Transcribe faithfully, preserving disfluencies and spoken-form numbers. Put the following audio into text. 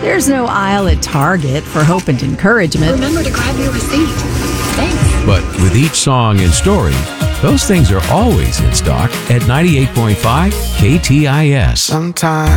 There's no aisle at Target for hope and encouragement. Remember to grab your receipt. Thanks. But with each song and story, those things are always in stock at ninety-eight point five K T I S. Sometimes